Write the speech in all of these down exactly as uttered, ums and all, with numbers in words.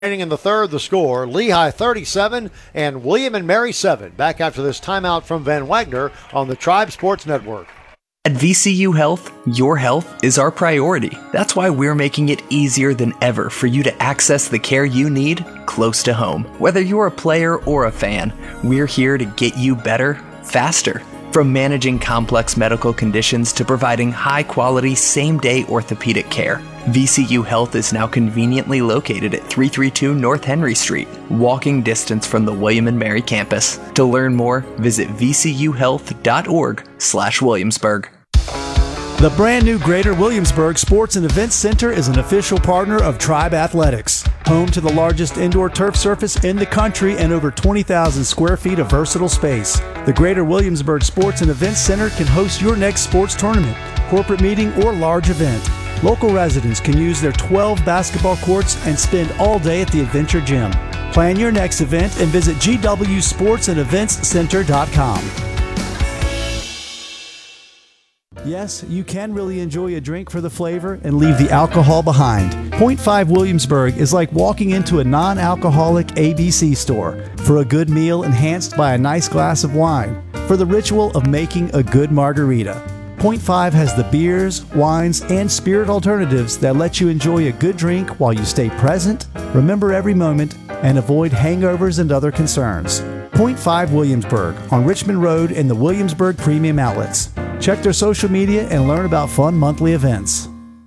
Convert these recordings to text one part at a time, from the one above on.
In the third, the score, Lehigh thirty-seven and William and Mary seven. Back after this timeout from Van Wagner on the Tribe Sports Network. At V C U Health, your health is our priority. That's why we're making it easier than ever for you to access the care you need close to home. Whether you're a player or a fan, we're here to get you better, faster. From managing complex medical conditions to providing high-quality, same-day orthopedic care, V C U Health is now conveniently located at three thirty-two North Henry Street, walking distance from the William and Mary campus. To learn more, visit v c u health dot org slash Williamsburg. The brand new Greater Williamsburg Sports and Events Center is an official partner of Tribe Athletics, home to the largest indoor turf surface in the country and over twenty thousand square feet of versatile space. The Greater Williamsburg Sports and Events Center can host your next sports tournament, corporate meeting, or large event. Local residents can use their twelve basketball courts and spend all day at the Adventure Gym. Plan your next event and visit g w sports and events center dot com. Yes, you can really enjoy a drink for the flavor and leave the alcohol behind. Point five Williamsburg is like walking into a non-alcoholic A B C store for a good meal enhanced by a nice glass of wine, for the ritual of making a good margarita. Point five has the beers, wines, and spirit alternatives that let you enjoy a good drink while you stay present, remember every moment, and avoid hangovers and other concerns. Point five Williamsburg on Richmond Road in the Williamsburg Premium Outlets. Check their social media and learn about fun monthly events.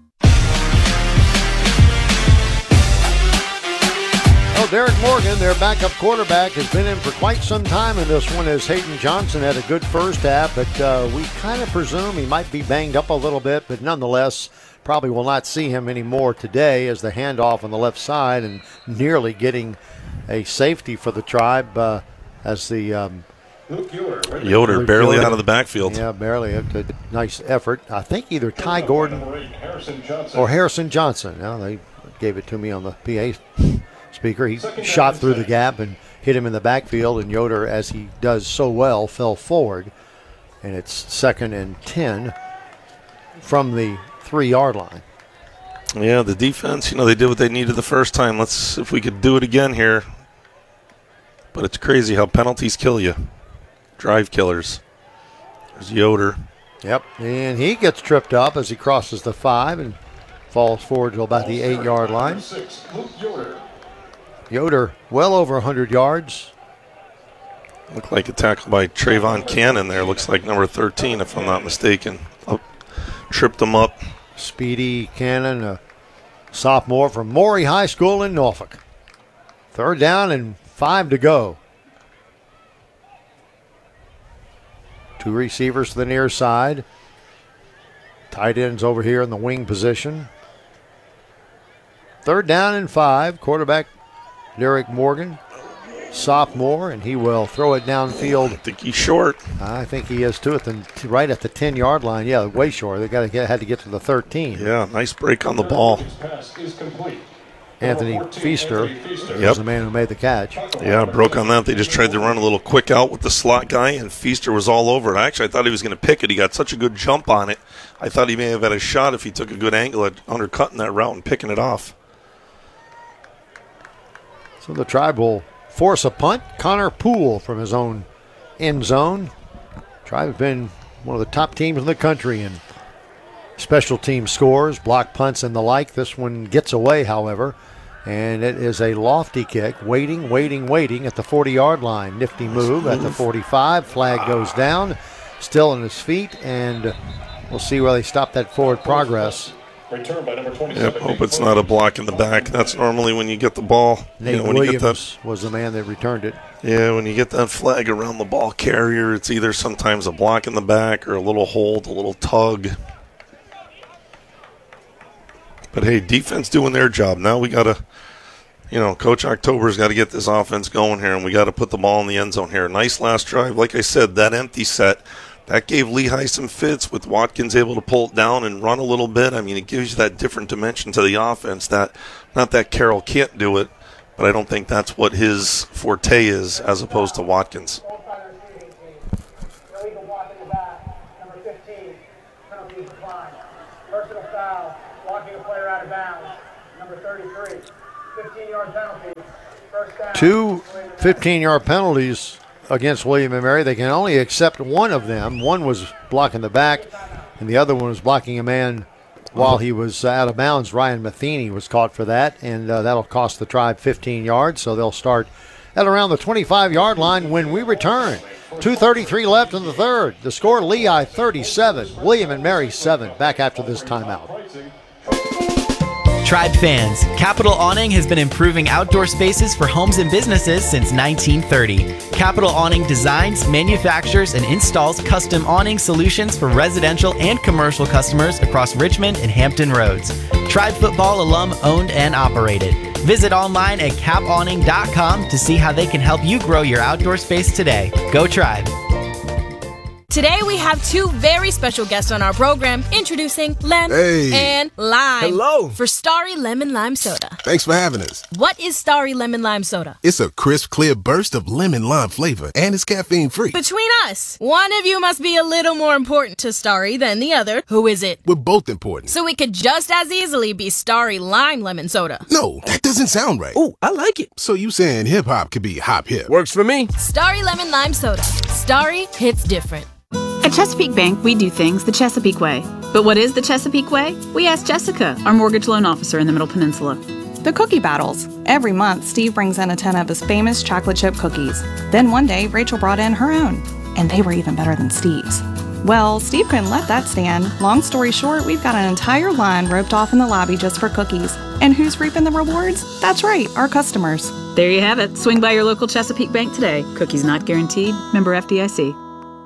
Well, Derek Morgan, their backup quarterback, has been in for quite some time in this one as Hayden Johnson had a good first half, but uh, we kind of presume he might be banged up a little bit, but nonetheless, probably will not see him anymore today as the handoff on the left side and nearly getting a safety for the Tribe uh, as the um, Yoder Luke barely Yoder. out of the backfield. Yeah, barely. A good, nice effort. I think either Ty Gordon or Harrison Johnson. Now they gave it to me on the P A speaker. He shot through the gap and hit him in the backfield, and Yoder, as he does so well, fell forward. And it's second and ten from the three-yard line. Yeah, the defense, you know, they did what they needed the first time. Let's see if we could do it again here. But it's crazy how penalties kill you. Drive killers. There's Yoder. Yep, and he gets tripped up as he crosses the five and falls forward to about the eight-yard line. Yoder, well over one hundred yards. Looked like a tackle by Trayvon Cannon there. Looks like number thirteen, if I'm not mistaken. Up, tripped him up. Speedy Cannon, a sophomore from Maury High School in Norfolk. Third down and five to go. Two receivers to the near side. Tight ends over here in the wing position. Third down and five. Quarterback Derek Morgan, sophomore, and he will throw it downfield. I think he's short. I think he is too, at the, right at the ten-yard line. Yeah, way short. They got to get had to get to the thirteen. Yeah, nice break on the ball. Anthony Feaster Yep. was the man who made the catch. Yeah, broke on that. They just tried to run a little quick out with the slot guy, and Feaster was all over it. Actually, I thought he was going to pick it. He got such a good jump on it. I thought he may have had a shot if he took a good angle at undercutting that route and picking it off. So the Tribe will force a punt. Connor Poole from his own end zone. Tribe have been one of the top teams in the country in special team scores, block punts, and the like. This one gets away, however, and it is a lofty kick. Waiting, waiting, waiting at the forty-yard line. Nifty move at the forty-five. Flag goes down. Still on his feet, and we'll see where they stop that forward progress. Return by number twenty-seven. Yep, hope it's not a block in the back. That's normally when you get the ball. Nate you know, when Williams you get that, was the man that returned it. Yeah, when you get that flag around the ball carrier, it's either sometimes a block in the back or a little hold, a little tug. But, hey, defense doing their job. Now we got to, you know, Coach October's got to get this offense going here, and we got to put the ball in the end zone here. Nice last drive. Like I said, that empty set, that gave Lehigh some fits with Watkins able to pull it down and run a little bit. I mean, it gives you that different dimension to the offense. That, not that Carroll can't do it, but I don't think that's what his forte is as opposed to Watkins. Personal foul, walking a player out of bounds, number thirty-three, fifteen-yard penalty. two fifteen-yard penalties against William and Mary. They can only accept one of them. One was blocking the back, and the other one was blocking a man while he was out of bounds. Ryan Matheny was caught for that, and uh, that'll cost the Tribe fifteen yards, so they'll start at around the twenty-five-yard line when we return. two thirty-three left in the third. The score, Lehigh thirty-seven, William and Mary seven. Back after this timeout. Tribe fans, Capital Awning has been improving outdoor spaces for homes and businesses since nineteen thirty. Capital Awning designs, manufactures, and installs custom awning solutions for residential and commercial customers across Richmond and Hampton Roads. Tribe football alum owned and operated. Visit online at cap awning dot com to see how they can help you grow your outdoor space today. Go Tribe! Today we have two very special guests on our program, introducing Lem Hey. and Lime. Hello. For Starry Lemon Lime Soda. Thanks for having us. What is Starry Lemon Lime Soda? It's a crisp, clear burst of lemon lime flavor, and it's caffeine-free. Between us, one of you must be a little more important to Starry than the other. Who is it? We're both important. So it could just as easily be Starry Lime Lemon Soda. No, that doesn't sound right. Oh, I like it. So you saying hip-hop could be hop-hip? Works for me. Starry Lemon Lime Soda. Starry hits different. At Chesapeake Bank, we do things the Chesapeake way. But what is the Chesapeake way? We asked Jessica, our mortgage loan officer in the Middle Peninsula. The cookie battles. Every month, Steve brings in a tin of his famous chocolate chip cookies. Then one day, Rachel brought in her own. And they were even better than Steve's. Well, Steve couldn't let that stand. Long story short, we've got an entire line roped off in the lobby just for cookies. And who's reaping the rewards? That's right, our customers. There you have it. Swing by your local Chesapeake Bank today. Cookies not guaranteed. Member F D I C.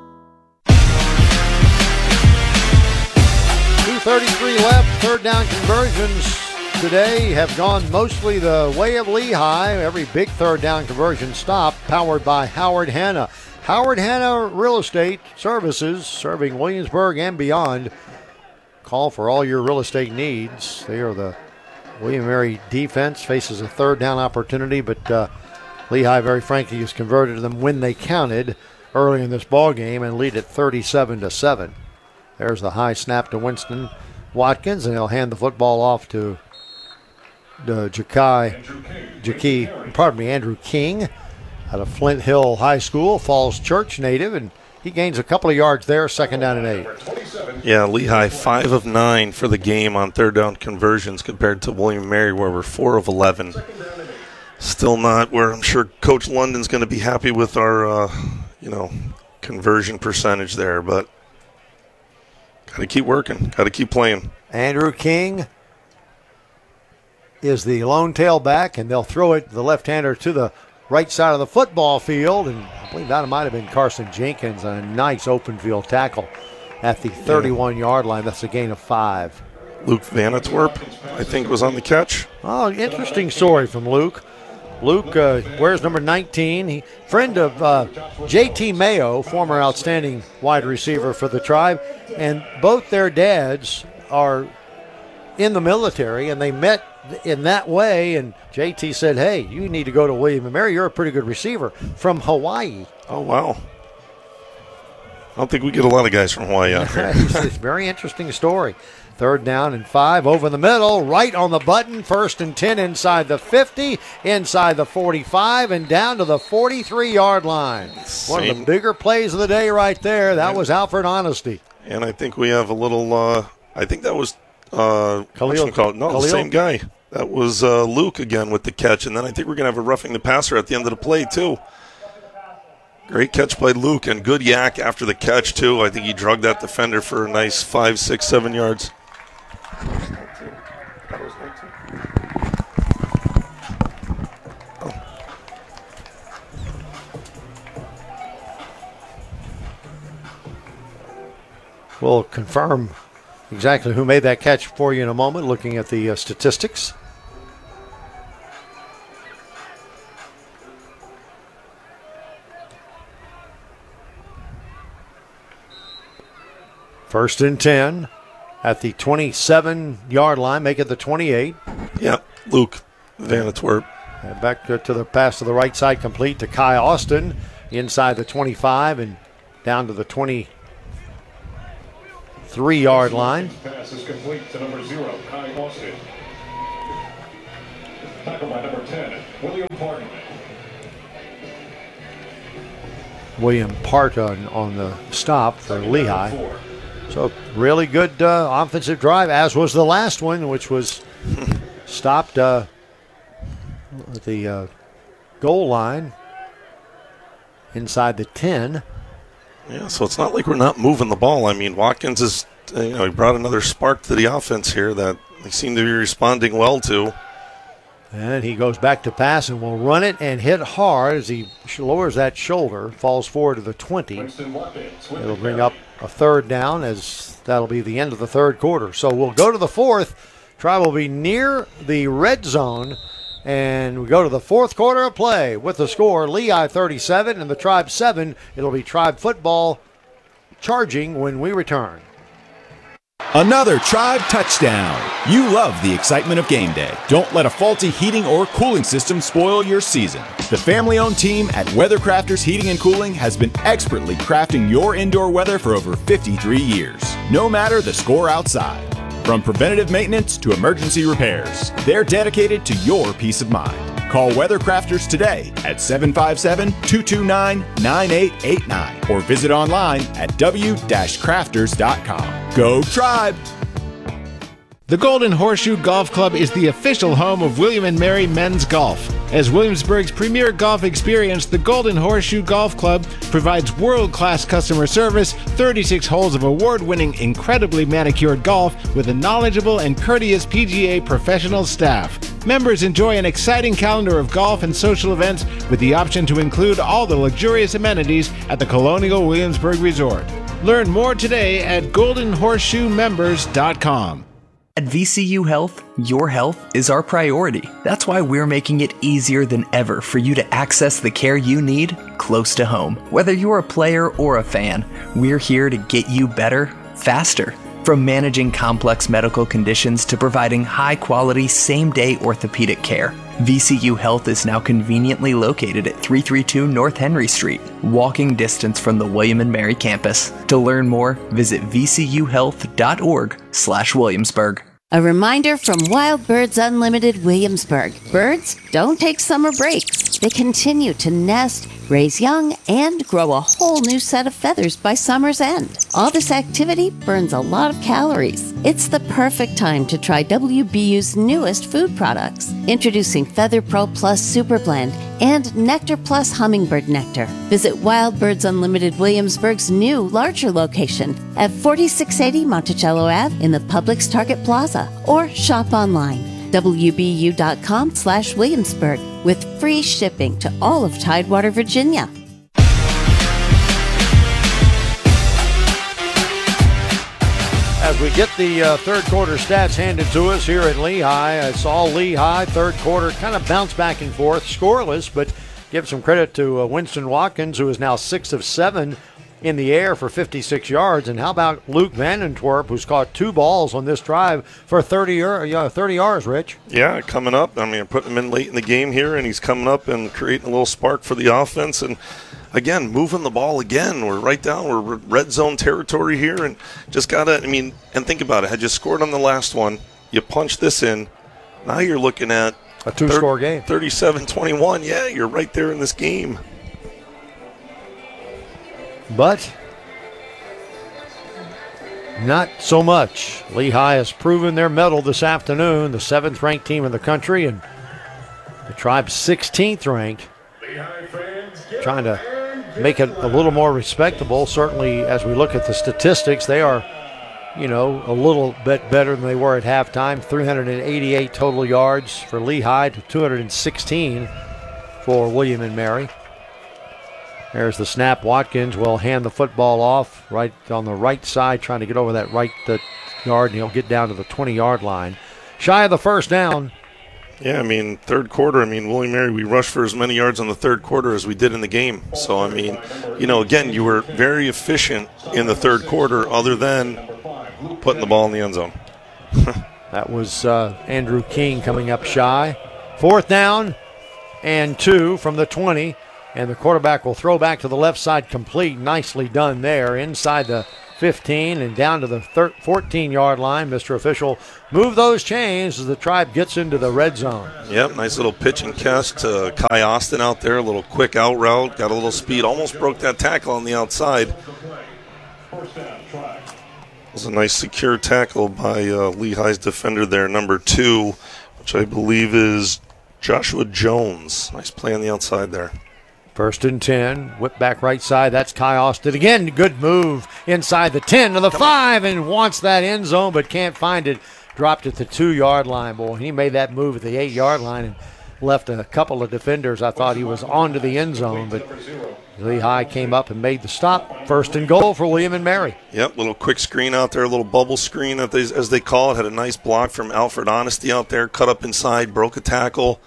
two thirty-three left. Third down conversions today have gone mostly the way of Lehigh. Every big third down conversion stop powered by Howard Hanna. Howard Hanna Real Estate Services, serving Williamsburg and beyond. Call for all your real estate needs. They are the William and Mary defense, faces a third down opportunity, but uh, Lehigh, very frankly, has converted them when they counted early in this ball game and lead at thirty-seven to seven. There's the high snap to Winston Watkins, and he'll hand the football off to the Ja'Kai, Ja'Key, pardon me, Andrew King out of Flint Hill High School, Falls Church native, and he gains a couple of yards there, second down and eight. Yeah, Lehigh five of nine for the game on third down conversions compared to William and Mary, where we're four of eleven. Still not where I'm sure Coach London's going to be happy with our, uh, you know, conversion percentage there, but got to keep working, got to keep playing. Andrew King is the lone tailback, and they'll throw it, the left-hander, to the right side of the football field, and I believe that might have been Carson Jenkins on a nice open field tackle at the thirty-one-yard line. That's a gain of five. Luke Vanetwerp, I think, was on the catch. Oh, interesting story from Luke. Luke uh, wears number nineteen. He friend of uh, J T Mayo, former outstanding wide receiver for the Tribe, and both their dads are in the military, and they met in that way, and J T said, hey, you need to go to William and Mary. You're a pretty good receiver from Hawaii. Oh, wow. I don't think we get a lot of guys from Hawaii out here. It's a very interesting story. Third down and five, over the middle, right on the button, first and ten inside the fifty, inside the forty-five, and down to the forty-three-yard line. Same. One of the bigger plays of the day right there. That was Alfred Honesty. And I think we have a little, uh, I think that was, uh, Khalil. Call it? No, Khalil? the same guy. That was uh, Luke again with the catch, and then I think we're going to have a roughing the passer at the end of the play, too. Great catch by Luke, and good yak after the catch, too. I think he drugged that defender for a nice five, six, seven yards. We'll confirm exactly who made that catch for you in a moment, looking at the uh, statistics. First and ten at the twenty-seven-yard line, make it the twenty-eight. Yep, Luke Vanetwerp. And back to, to the pass to the right side, complete to Kai Austin, inside the twenty-five and down to the twenty-three-yard line. Pass is complete to number zero, Kai Austin. Tackled by number ten, William Parton. William Parton on the stop for Lehigh. So really good uh, offensive drive, as was the last one, which was stopped uh, at the uh, goal line inside the ten. Yeah, so it's not like we're not moving the ball. I mean, Watkins is, you know, he brought another spark to the offense here that they seem to be responding well to. And he goes back to pass and will run it and hit hard as he lowers that shoulder, falls forward to the twenty. It'll bring up a third down, as that'll be the end of the third quarter. So we'll go to the fourth. Tribe will be near the red zone. And we go to the fourth quarter of play with the score, Lehigh thirty-seven and the Tribe seven. It'll be Tribe football charging when we return. Another Tribe touchdown. You love the excitement of game day. Don't let a faulty heating or cooling system spoil your season. The family-owned team at Weathercrafters Heating and Cooling has been expertly crafting your indoor weather for over fifty-three years, no matter the score outside. From preventative maintenance to emergency repairs, they're dedicated to your peace of mind. Call Weathercrafters today at seven five seven, two two nine, nine eight eight nine or visit online at w dash crafters dot com. Go Tribe! The Golden Horseshoe Golf Club is the official home of William and Mary Men's Golf. As Williamsburg's premier golf experience, the Golden Horseshoe Golf Club provides world-class customer service, thirty-six holes of award-winning, incredibly manicured golf with a knowledgeable and courteous P G A professional staff. Members enjoy an exciting calendar of golf and social events with the option to include all the luxurious amenities at the Colonial Williamsburg Resort. Learn more today at golden horseshoe members dot com. At V C U Health, your health is our priority. That's why we're making it easier than ever for you to access the care you need close to home. Whether you're a player or a fan, we're here to get you better, faster. From managing complex medical conditions to providing high-quality, same-day orthopedic care, V C U Health is now conveniently located at three thirty-two North Henry Street, walking distance from the William and Mary campus. To learn more, visit v c u health dot org slash Williamsburg. A reminder from Wild Birds Unlimited Williamsburg. Birds don't take summer breaks. They continue to nest, raise young, and grow a whole new set of feathers by summer's end. All this activity burns a lot of calories. It's the perfect time to try W B U's newest food products. Introducing Feather Pro Plus Super Blend and Nectar Plus Hummingbird Nectar. Visit Wild Birds Unlimited Williamsburg's new, larger location at forty-six eighty Monticello Avenue in the Publix Target Plaza, or shop online, w b u dot com slash Williamsburg, with free shipping to all of Tidewater, Virginia. As we get the uh, third quarter stats handed to us here at Lehigh, it's all Lehigh. Third quarter kind of bounced back and forth, scoreless, but give some credit to uh, Winston Watkins, who is now six of seven in the air for fifty-six yards. And how about Luke Vandentwerp, who's caught two balls on this drive for thirty, uh, thirty yards, Rich? Yeah, coming up. I mean, putting him in late in the game here, and he's coming up and creating a little spark for the offense. And again, moving the ball again. We're right down. We're red zone territory here, and just got to, I mean, and think about it. Had you scored on the last one, you punch this in, now you're looking at a two-score game. thirty-seven twenty-one. Yeah, you're right there in this game. But not so much. Lehigh has proven their mettle this afternoon, the seventh-ranked team in the country, and the Tribe's sixteenth ranked. Trying to make it a little more respectable. Certainly, as we look at the statistics, they are, you know, a little bit better than they were at halftime. three hundred eighty-eight total yards for Lehigh to two hundred sixteen for William and Mary. There's the snap. Watkins will hand the football off right on the right side, trying to get over that right the yard, and he'll get down to the twenty-yard line. Shy of the first down. Yeah, I mean, third quarter, I mean, William and Mary, we rushed for as many yards on the third quarter as we did in the game. So, I mean, you know, again, you were very efficient in the third quarter other than putting the ball in the end zone. That was uh, Andrew King coming up shy. Fourth down and two from the twenty. And the quarterback will throw back to the left side complete. Nicely done there inside the fifteen and down to the fourteen-yard line. Mister Official, move those chains as the Tribe gets into the red zone. Yep, nice little pitch and catch to Kai Austin out there. A little quick out route, got a little speed, almost broke that tackle on the outside. It was a nice secure tackle by uh, Lehigh's defender there, number two, which I believe is Joshua Jones. Nice play on the outside there. First and ten, whip back right side. That's Kai Austin again. Good move inside the ten to the five and wants that end zone but can't find it. Dropped at the two-yard line. Boy, he made that move at the eight-yard line and left a couple of defenders. I thought he was onto the end zone, but Lehigh came up and made the stop. First and goal for William and Mary. Yep, little quick screen out there, a little bubble screen as they call it. Had a nice block from Alfred Honesty out there, cut up inside, broke a tackle.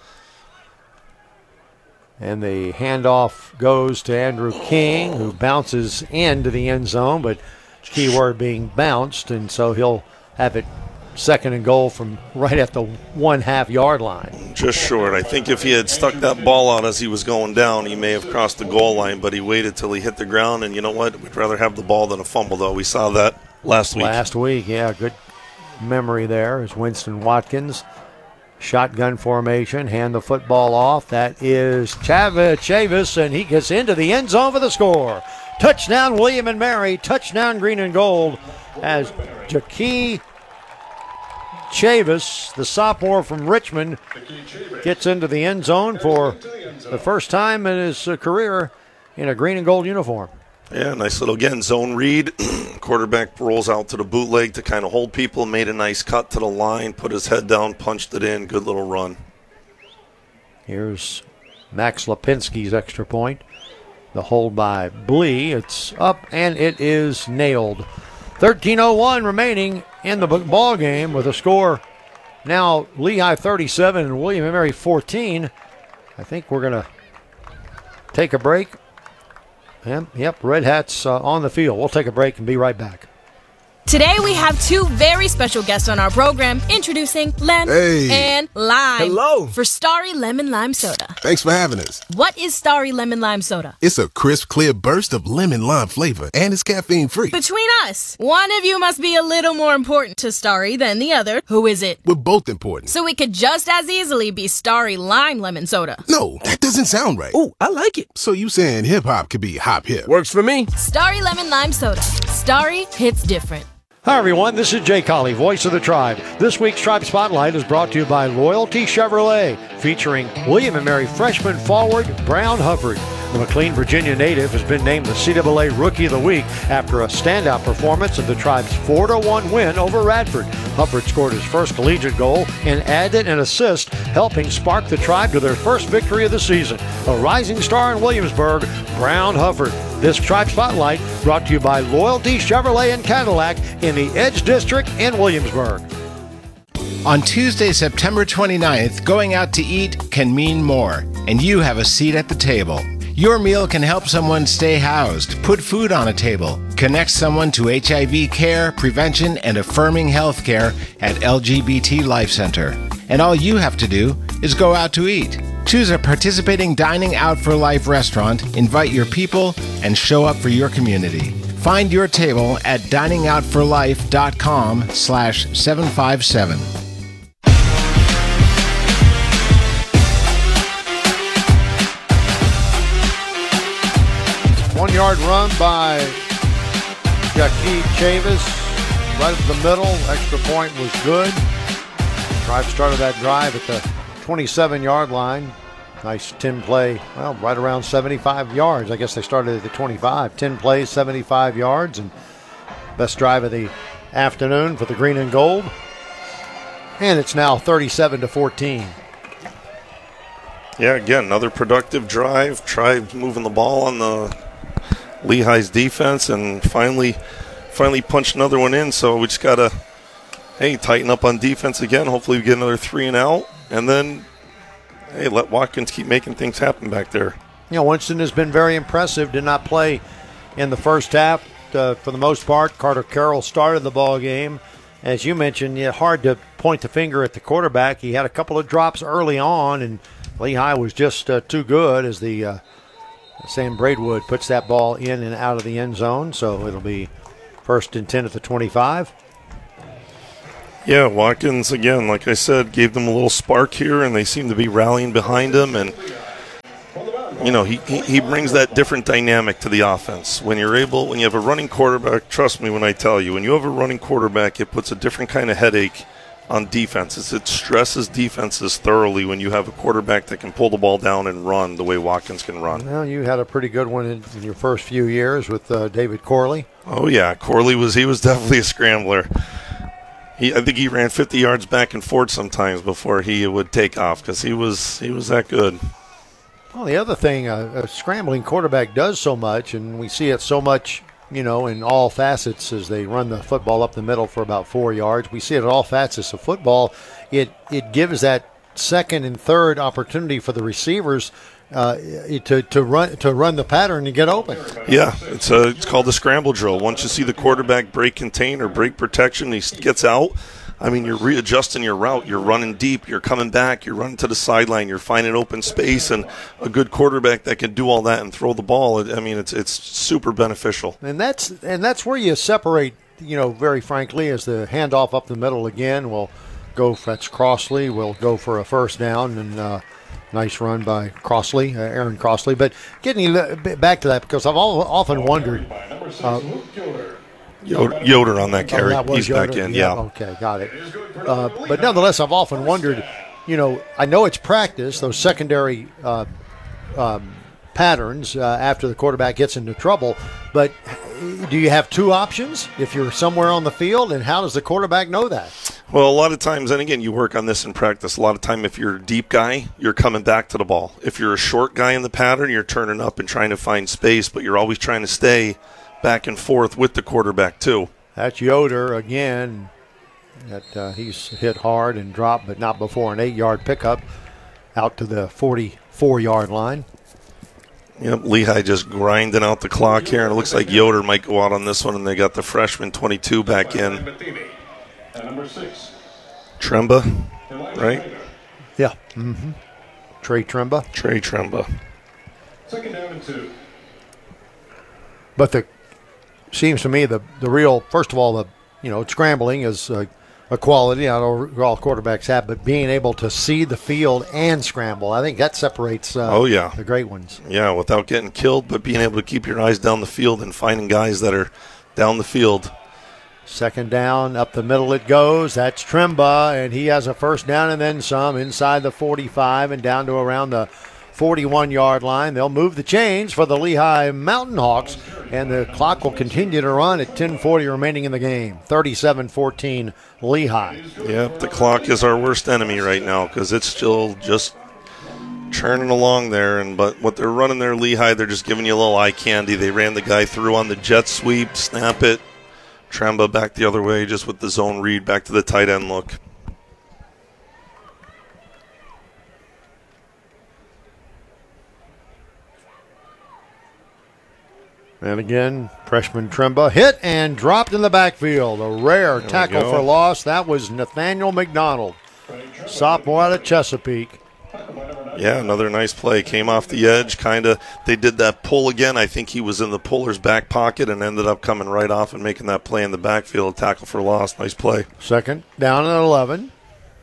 And the handoff goes to Andrew King, who bounces into the end zone, but keyword being bounced, and so he'll have it second and goal from right at the one-half-yard line. Just short. I think if he had stuck that ball out as he was going down, he may have crossed the goal line, but he waited till he hit the ground, and you know what? We'd rather have the ball than a fumble, though. We saw that last week. Last week, yeah, good memory there as Winston Watkins. Shotgun formation, hand the football off. That is Chavis, Chavis, and he gets into the end zone for the score. Touchdown, William and Mary. Touchdown, green and gold, as Jakey Chavis, the sophomore from Richmond, gets into the end zone for the first time in his career in a green and gold uniform. Yeah, nice little, again, zone read. Quarterback rolls out to the bootleg to kind of hold people, made a nice cut to the line, put his head down, punched it in. Good little run. Here's Max Lipinski's extra point. The hold by Blee. It's up, and it is nailed. thirteen oh one remaining in the ball game with a score now Lehigh thirty-seven and William and Mary fourteen. I think we're going to take a break. Yep, yep, Red Hats uh, on the field. We'll take a break and be right back. Today we have two very special guests on our program, introducing Lem hey. and Lime. Hello. For Starry Lemon Lime Soda. Thanks for having us. What is Starry Lemon Lime Soda? It's a crisp, clear burst of lemon lime flavor, and it's caffeine-free. Between us, one of you must be a little more important to Starry than the other. Who is it? We're both important. So it could just as easily be Starry Lime Lemon Soda. No, that doesn't sound right. Oh, I like it. So you saying hip-hop could be hop-hip? Works for me. Starry Lemon Lime Soda. Starry hits different. Hi, everyone. This is Jay Colley, voice of the Tribe. This week's Tribe Spotlight is brought to you by Loyalty Chevrolet, featuring William and Mary freshman forward Brown Hubbard. The McLean, Virginia native has been named the C double A Rookie of the Week after a standout performance of the Tribe's four to one win over Radford. Hubbard scored his first collegiate goal and added an assist, helping spark the Tribe to their first victory of the season. A rising star in Williamsburg, Brown Hubbard. This Tribe Spotlight brought to you by Loyalty Chevrolet and Cadillac in the Edge District in Williamsburg. On Tuesday, September twenty-ninth, going out to eat can mean more, and you have a seat at the table. Your meal can help someone stay housed, put food on a table, connect someone to H I V care, prevention, and affirming health care at L G B T Life Center. And all you have to do is go out to eat. Choose a participating Dining Out for Life restaurant, invite your people, and show up for your community. Find your table at dining out for life dot com slash seven five seven. One-yard run by Jakey Chavis, right up the middle. Extra point was good. Tribe started that drive at the twenty-seven-yard line. Nice ten play, well, right around seventy-five yards. I guess they started at the twenty-five. ten plays, seventy-five yards, and best drive of the afternoon for the green and gold. And it's now thirty-seven to fourteen. Yeah, again, another productive drive. Tribe moving the ball on the Lehigh's defense, and finally, finally punched another one in. So we just gotta, hey, tighten up on defense again. Hopefully, we get another three and out, and then, hey, let Watkins keep making things happen back there. You know, Winston has been very impressive. Did not play in the first half uh, for the most part. Carter Carroll started the ball game. As you mentioned, yeah, hard to point the finger at the quarterback. He had a couple of drops early on, and Lehigh was just uh, too good as the uh, Sam Braidwood puts that ball in and out of the end zone. So it'll be First and ten at the twenty-five. Yeah, Watkins, again, like I said, gave them a little spark here, and they seem to be rallying behind him. And, you know, he, he, he brings that different dynamic to the offense. When you're able, when you have a running quarterback, trust me when I tell you, when you have a running quarterback, it puts a different kind of headache on defenses. It stresses defenses thoroughly when you have a quarterback that can pull the ball down and run the way Watkins can run. Well, you had a pretty good one in, in your first few years with uh, David Corley. Oh, yeah, Corley was, he was definitely a scrambler. He, I think he ran fifty yards back and forth sometimes before he would take off because he was he was that good. Well, the other thing, uh, a scrambling quarterback does so much, and we see it so much, you know, in all facets as they run the football up the middle for about four yards. We see it in all facets of football. It it gives that second and third opportunity for the receivers uh, to to run to run the pattern and get open. Yeah, it's a, it's called the scramble drill. Once you see the quarterback break contain or break protection, he gets out. I mean, you're readjusting your route. You're running deep. You're coming back. You're running to the sideline. You're finding open space, and a good quarterback that can do all that and throw the ball. I mean, it's it's super beneficial. And that's and that's where you separate. You know, very frankly, as the handoff up the middle again will go. That's Crossley. Will go for a first down and. Uh, Nice run by Crossley, uh, Aaron Crossley. But getting back to that, because I've all, often wondered. Uh, Yoder, Yoder on that carry. Oh, that He's Yoder. back in, yeah. yeah. Okay, got it. Uh, but nonetheless, I've often wondered, you know, I know it's practice, those secondary uh, um, patterns uh, after the quarterback gets into trouble, but do you have two options if you're somewhere on the field, and how does the quarterback know that? Well, a lot of times, and again, you work on this in practice, a lot of time if you're a deep guy, you're coming back to the ball. If you're a short guy in the pattern, you're turning up and trying to find space, but you're always trying to stay back and forth with the quarterback too. That's Yoder again. That uh, he's hit hard and dropped, but not before an eight-yard pickup out to the forty-four-yard line. Yep, Lehigh just grinding out the clock here, and it looks like Yoder might go out on this one, and they got the freshman twenty-two back in. Number six. Tremba, right? Yeah. Mm-hmm. Trey Tremba. Trey Tremba. Second down and two. But the seems to me the the real first of all the you know scrambling is a, a quality not all quarterbacks have, but being able to see the field and scramble, I think that separates. Uh, oh yeah, the great ones. Yeah, without getting killed, but being able to keep your eyes down the field and finding guys that are down the field. Second down, up the middle it goes. That's Tremba, and he has a first down and then some inside the forty-five and down to around the forty-one-yard line. They'll move the chains for the Lehigh Mountain Hawks, and the clock will continue to run at ten forty remaining in the game. thirty-seven fourteen Lehigh. Yep, the clock is our worst enemy right now because it's still just churning along there. And but what they're running there, Lehigh, they're just giving you a little eye candy. They ran the guy through on the jet sweep, snap it. Tremba back the other way just with the zone read back to the tight end look. And again, freshman Tremba hit and dropped in the backfield. A rare There tackle for loss. That was Nathaniel McDonald, sophomore out of Chesapeake. Yeah, another nice play. Came off the edge, kind of. They did that pull again. I think he was in the puller's back pocket and ended up coming right off and making that play in the backfield. Tackle for loss. Nice play. Second down at eleven.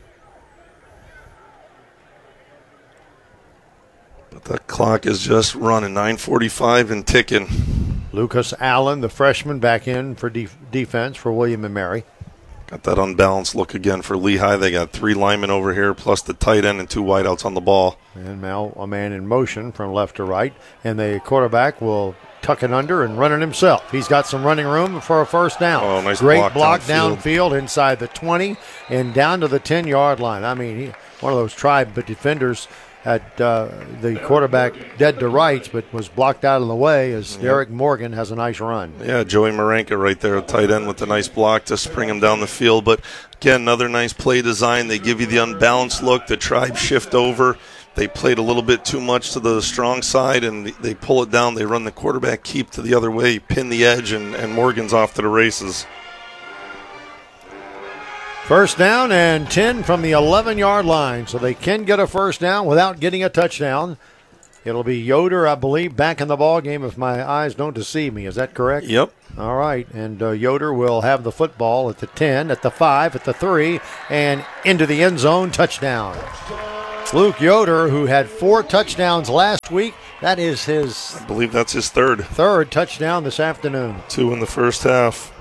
But the clock is just running. nine forty-five and ticking. Lucas Allen, the freshman, back in for def- defense for William and Mary. Got that unbalanced look again for Lehigh. They got three linemen over here, plus the tight end and two wideouts on the ball. And now a man in motion from left to right. And the quarterback will tuck it under and run it himself. He's got some running room for a first down. Oh, nice Great block, block downfield. downfield inside the twenty and down to the ten-yard line. I mean, he, one of those tribe defenders at uh, the quarterback dead to rights, but was blocked out of the way as Yep. Derek Morgan has a nice run. Yeah, Joey Marenka right there, tight end with the nice block to spring him down the field. But again, another nice play design. They give you the unbalanced look. The tribe shift over. They played a little bit too much to the strong side, and they pull it down. They run the quarterback keep to the other way, pin the edge, and, and Morgan's off to the races. First down and ten from the eleven-yard line, so they can get a first down without getting a touchdown. It'll be Yoder, I believe, back in the ball game if my eyes don't deceive me. Is that correct? Yep. All right, and uh, Yoder will have the football at the ten, at the five, at the three, and into the end zone, touchdown. Luke Yoder, who had four touchdowns last week, that is his... I believe that's his third. Third touchdown this afternoon. Two in the first half.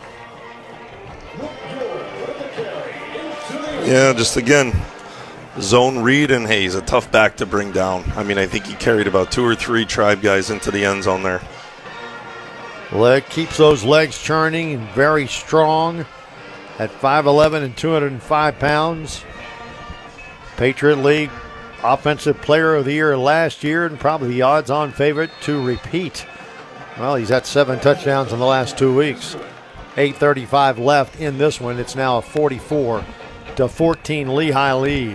Yeah, just again, zone read, and hey, he's a tough back to bring down. I mean, I think he carried about two or three Tribe guys into the end zone there. Leg keeps those legs churning and very strong at five eleven and two hundred five pounds. Patriot League Offensive Player of the Year last year and probably the odds-on favorite to repeat. Well, he's had seven touchdowns in the last two weeks. eight thirty-five left in this one. It's now a forty-four to fourteen Lehigh lead.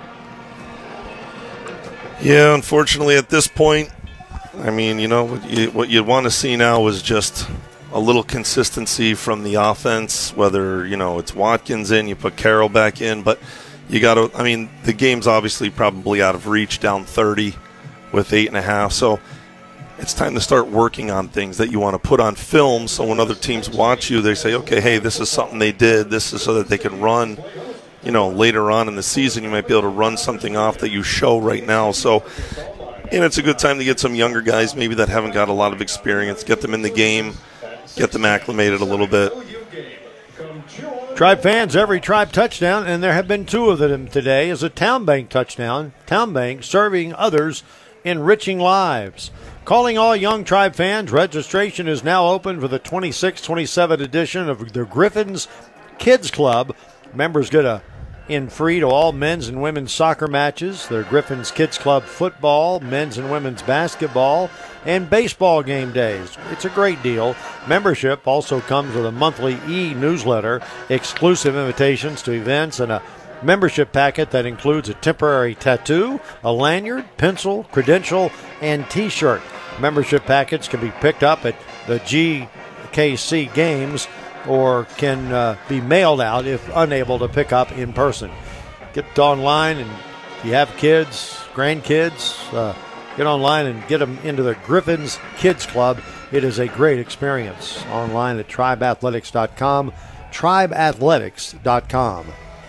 Yeah, unfortunately at this point, I mean, you know, what you, what you'd want to see now is just a little consistency from the offense, whether, you know, it's Watkins in, you put Carroll back in, but you got to, I mean, the game's obviously probably out of reach, down thirty with eight and a half, so it's time to start working on things that you want to put on film so when other teams watch you, they say, okay, hey, this is something they did, this is so that they can run, you know, later on in the season, you might be able to run something off that you show right now, so... And it's a good time to get some younger guys maybe that haven't got a lot of experience, get them in the game, get them acclimated a little bit. Tribe fans, every Tribe touchdown, and there have been two of them today, is a Town Bank touchdown. Town Bank serving others, enriching lives. Calling all young Tribe fans, registration is now open for the twenty-six twenty-seven edition of the Griffins Kids Club. Members get a in free to all men's and women's soccer matches, their Griffins Kids Club football, men's and women's basketball, and baseball game days. It's a great deal. Membership also comes with a monthly e-newsletter, exclusive invitations to events, and a membership packet that includes a temporary tattoo, a lanyard, pencil, credential, and T-shirt. Membership packets can be picked up at the G K C games or can uh, be mailed out if unable to pick up in person. Get online, and if you have kids, grandkids, uh, get online and get them into the Griffins Kids Club. It is a great experience. Online at tribe athletics dot com, tribe athletics dot com.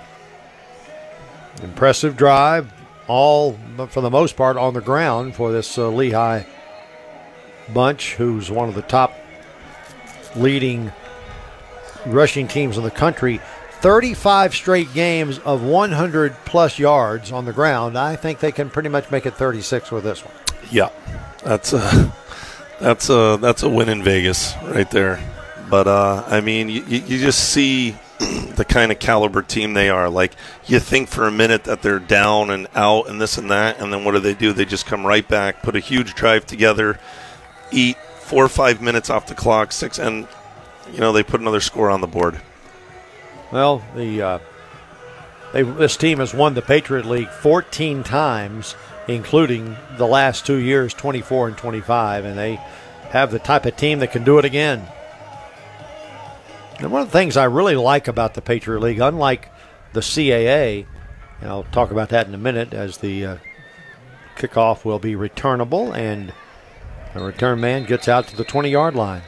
Impressive drive, all, for the most part, on the ground for this uh, Lehigh bunch, who's one of the top leading rushing teams in the country. thirty-five straight games of one hundred plus yards on the ground. I think they can pretty much make it thirty-six with this one. Yeah, that's a that's a that's a win in Vegas right there. But uh, I mean, you, you just see the kind of caliber team they are. Like, you think for a minute that they're down and out and this and that, and then what do they do? They just come right back, put a huge drive together, eat four or five minutes off the clock, six, and you know, they put another score on the board. Well, the uh, they, this team has won the Patriot League fourteen times, including the last two years, twenty-four and twenty-five, and they have the type of team that can do it again. And one of the things I really like about the Patriot League, unlike the C A A, and I'll talk about that in a minute, as the uh, kickoff will be returnable, and the return man gets out to the twenty-yard line.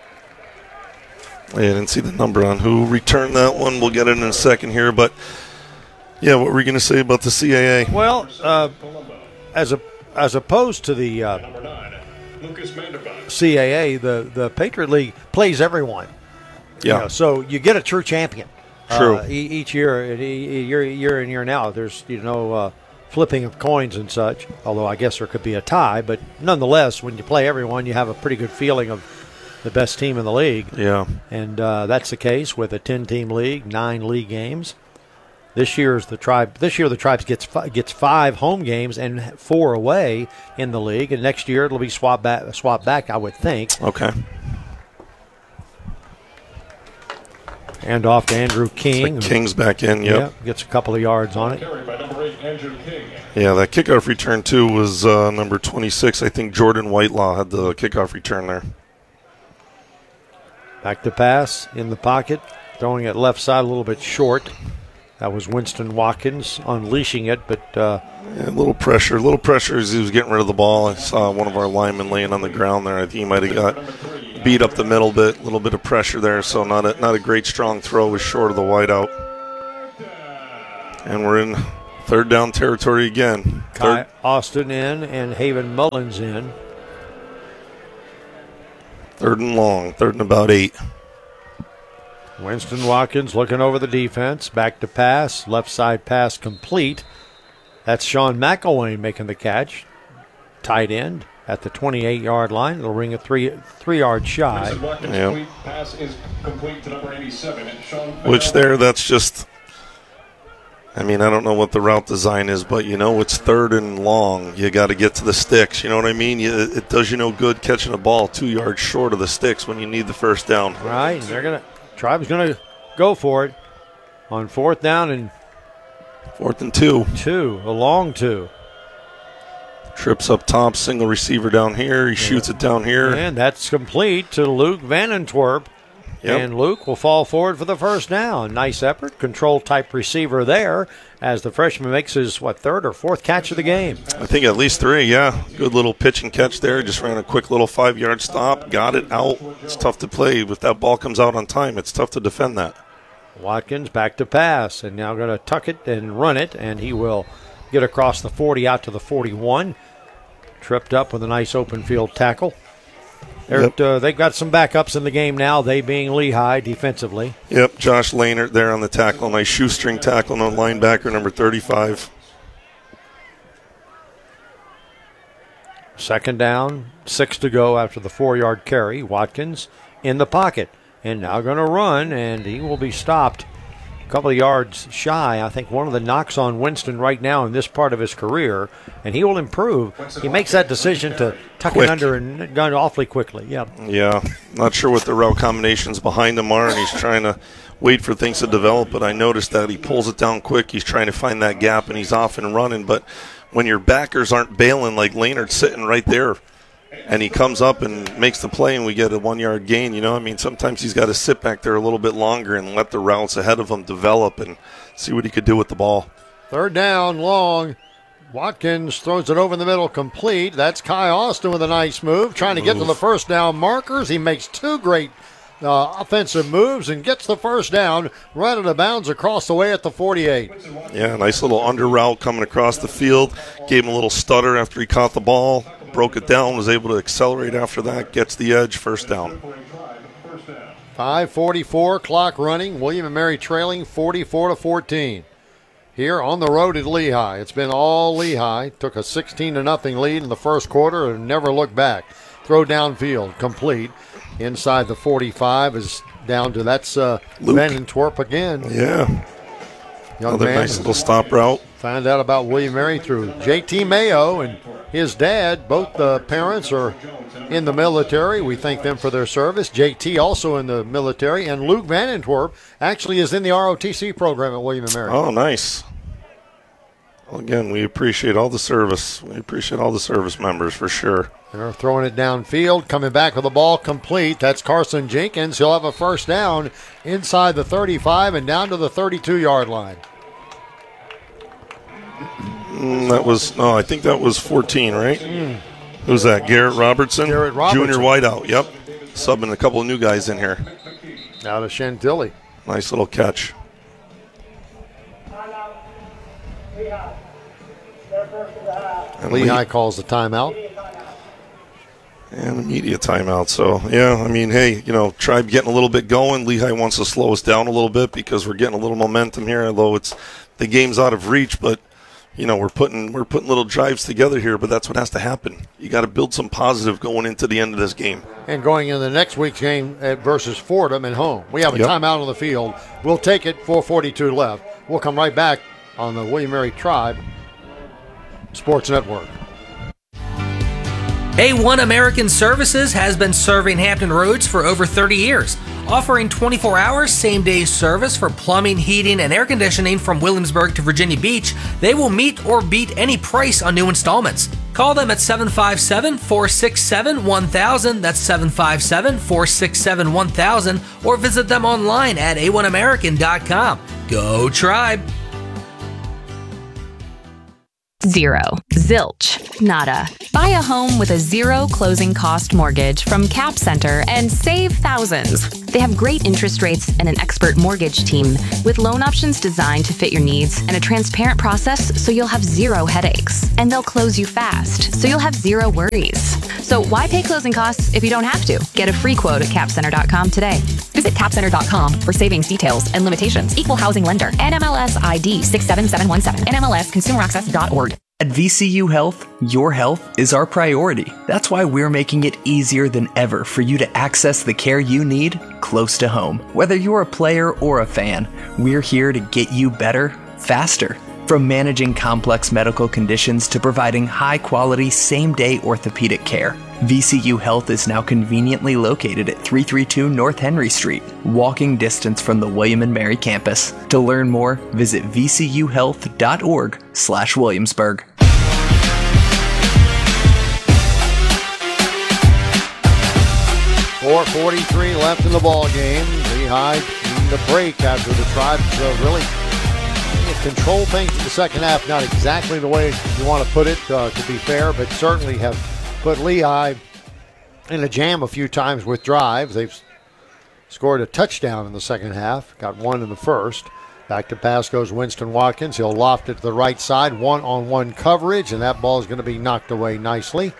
I didn't see the number on who returned that one. We'll get it in a second here. But, yeah, what were you going to say about the C A A? Well, uh, as a as opposed to the uh, C A A, the, the Patriot League plays everyone. Yeah. You know, so you get a true champion. True. Uh, e- each year, e- year, year in, year now, there's, you know, uh, flipping of coins and such, although I guess there could be a tie. But nonetheless, when you play everyone, you have a pretty good feeling of the best team in the league. Yeah. And uh, that's the case with a ten-team league, nine league games. This year's the Tribe. This year the Tribes gets fi- gets five home games and four away in the league, and next year it'll be swapped back. Swapped back, I would think. Okay. And off to Andrew King. Like King's back in. Yep. Yeah, gets a couple of yards on it. Yeah, that kickoff return too was uh, number twenty-six. I think Jordan Whitelaw had the kickoff return there. Back to pass in the pocket, throwing it left side a little bit short. That was Winston Watkins unleashing it, but uh, yeah, a little pressure, a little pressure as he was getting rid of the ball. I saw one of our linemen laying on the ground there. I think he might have got beat up the middle bit, a little bit of pressure there. So not a not a great strong throw, was short of the wideout. And we're in third down territory again. Kai Austin in and Haven Mullins in. Third and long, third and about eight. Winston Watkins looking over the defense. Back to pass. Left side pass complete. That's Sean McElwain making the catch. Tight end at the twenty-eight-yard line. It'll ring a three three yard shy. Yep. Pass is complete to number eighty-seven. Which there, that's just, I mean, I don't know what the route design is, but you know it's third and long. You got to get to the sticks. You know what I mean? You, it does you no good catching a ball two yards short of the sticks when you need the first down. Right, and they're gonna. Tribe's going to go for it on fourth down and fourth and two. Two, a long two. Trips up top, single receiver down here. He shoots it down here. And that's complete to Luke Vanentwerp. Yep. And Luke will fall forward for the first down. Nice effort, control-type receiver there as the freshman makes his, what, third or fourth catch of the game. I think at least three, yeah. Good little pitch and catch there. Just ran a quick little five-yard stop, got it out. It's tough to play. If that ball comes out on time, it's tough to defend that. Watkins back to pass, and now going to tuck it and run it, and he will get across the forty out to the forty-one. Tripped up with a nice open field tackle. Yep. Uh, they've got some backups in the game now, they being Lehigh defensively. Yep, Josh Lahnert there on the tackle. Nice shoestring tackle on linebacker number thirty-five. Second down, six to go after the four-yard carry. Watkins in the pocket and now going to run, and he will be stopped a couple of yards shy. I think one of the knocks on Winston right now in this part of his career, and he will improve. He makes that decision to tuck Quick. it under and gun awfully quickly. Yep. Yeah, not sure what the route combinations behind him are, and he's trying to wait for things to develop, but I noticed that he pulls it down quick. He's trying to find that gap, and he's off and running. But when your backers aren't bailing, like Lahnert's sitting right there, and he comes up and makes the play and we get a one-yard gain, you know, I mean, sometimes he's got to sit back there a little bit longer and let the routes ahead of him develop and see what he could do with the ball. Third down, long. Watkins throws it over in the middle, complete. That's Kai Austin with a nice move, trying to get to the first down markers. He makes two great uh, offensive moves and gets the first down right out of bounds across the way at the forty-eight. Yeah, nice little under route coming across the field. Gave him a little stutter after he caught the ball. Broke it down, was able to accelerate after that, gets the edge, first down. five forty-four, clock running. William and Mary trailing forty-four to fourteen. Here on the road at Lehigh. It's been all Lehigh. Took a sixteen to nothing lead in the first quarter and never looked back. Throw downfield, complete. Inside the forty-five is down to, that's uh, Vanentwerp again. Yeah. Young Another man. nice little stop route. Find out about William Mary through J T Mayo and his dad. Both the parents are in the military. We thank them for their service. J T also in the military. And Luke Vanentwerp actually is in the R O T C program at William and Mary. Oh, nice. Well, again, we appreciate all the service. We appreciate all the service members for sure. They're throwing it downfield, coming back with the ball complete. That's Carson Jenkins. He'll have a first down inside the thirty-five and down to the thirty-two-yard line. Mm, that was, no, I think that was fourteen, right? Mm. Who's that, Garrett Robertson? Garrett Robertson. Junior wideout, yep. Subbing a couple of new guys in here. Out of Chantilly. Nice little catch. And Lehigh calls the timeout. And immediate timeout. So, yeah, I mean, hey, you know, Tribe getting a little bit going. Lehigh wants to slow us down a little bit because we're getting a little momentum here, although it's the game's out of reach. But, you know, we're putting we're putting little drives together here, but that's what has to happen. You got to build some positive going into the end of this game. And going into the next week's game at versus Fordham at home. We have a Yep. timeout on the field. We'll take it, four forty-two left. We'll come right back on the William Mary Tribe Sports Network. A one American Services has been serving Hampton Roads for over thirty years, offering twenty-four hour same-day service for plumbing, heating, and air conditioning from Williamsburg to Virginia Beach. They will meet or beat any price on new installments. Call them at seven five seven, four six seven, one thousand. That's seven five seven, four six seven, one thousand. Or visit them online at A one American dot com. Go Tribe! Zero. Zilch. Nada. Buy a home with a zero closing cost mortgage from Cap Center and save thousands. They have great interest rates and an expert mortgage team with loan options designed to fit your needs and a transparent process so you'll have zero headaches. And they'll close you fast so you'll have zero worries. So why pay closing costs if you don't have to? Get a free quote at cap center dot com today. Visit cap center dot com for savings details and limitations. Equal housing lender. N M L S I D six seven seven one seven. N M L S consumer access dot org. At V C U Health, your health is our priority. That's why we're making it easier than ever for you to access the care you need close to home. Whether you're a player or a fan, we're here to get you better, faster. From managing complex medical conditions to providing high-quality, same-day orthopedic care, V C U Health is now conveniently located at three thirty-two North Henry Street, walking distance from the William and Mary campus. To learn more, visit v c u health dot org slash Williamsburg. four forty-three left in the ball game. Lehigh in the break after the Tribes uh, really control things in the second half. Not exactly the way you want to put it, uh, to be fair, but certainly have put Lehigh in a jam a few times with drives. They've scored a touchdown in the second half, got one in the first. Back to pass goes Winston Watkins. He'll loft it to the right side, one-on-one coverage, and that ball is going to be knocked away nicely.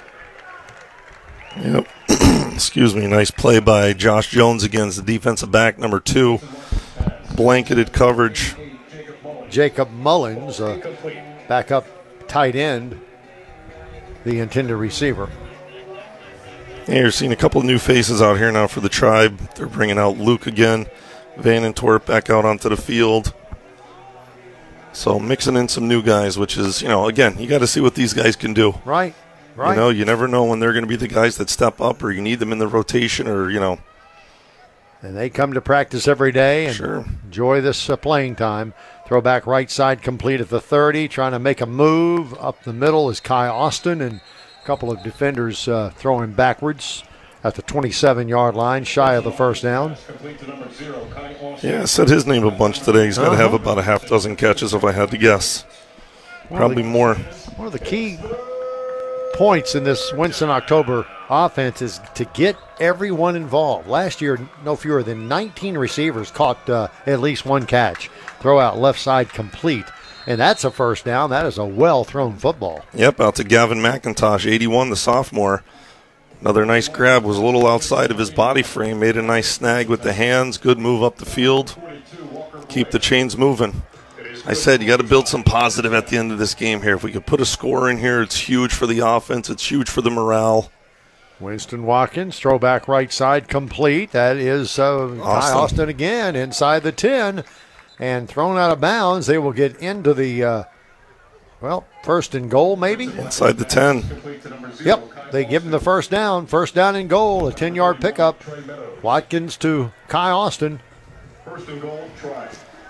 Yep. Excuse me. Nice play by Josh Jones against the defensive back, number two. Blanketed coverage. Jacob Mullins, uh, backup tight end, the intended receiver. Yeah, you're seeing a couple of new faces out here now for the Tribe. They're bringing out Luke again. Van and Torp back out onto the field. So mixing in some new guys, which is, you know, again, you got to see what these guys can do. Right, right. You know, you never know when they're going to be the guys that step up or you need them in the rotation or, you know. And they come to practice every day and sure. enjoy this uh, playing time. Throwback right side complete at the thirty. Trying to make a move. Up the middle is Kai Austin and a couple of defenders uh, throwing backwards at the twenty-seven-yard line, shy of the first down. Yeah, I said his name a bunch today. He's got to uh-huh. have about a half dozen catches if I had to guess. One Probably the, more. One of the key points in this Winston October offense is to get everyone involved. Last year, no fewer than nineteen receivers caught uh, at least one catch. Throw out left side complete. And that's a first down. That is a well-thrown football. Yep, out to Gavin McIntosh, eighty-one, the sophomore. Another nice grab, was a little outside of his body frame, made a nice snag with the hands, good move up the field. Keep the chains moving. I said you got to build some positive at the end of this game here. If we could put a score in here, it's huge for the offense. It's huge for the morale. Winston Watkins, throwback right side complete. That is uh, Austin. Kai Austin again inside the ten. And thrown out of bounds. They will get into the, uh, well, first and goal maybe? Inside the ten. Yep, they give him the first down. First down and goal, a ten-yard pickup. Watkins to Kai Austin. First and goal, try.